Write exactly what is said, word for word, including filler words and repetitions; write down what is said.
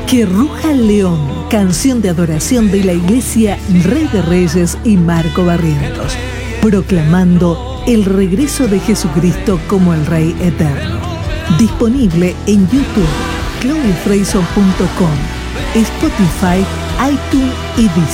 Que ruja el león, canción de adoración de la Iglesia Rey de Reyes y Marco Barrientos, proclamando el regreso de Jesucristo como el Rey eterno. Disponible en YouTube, claudio freyson punto com, Spotify, iTunes y Deezer.